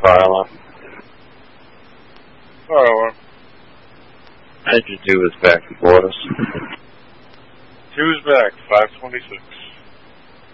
fire alarm. Fire alarm. Engine 2 is back to board us. 2's back, 526.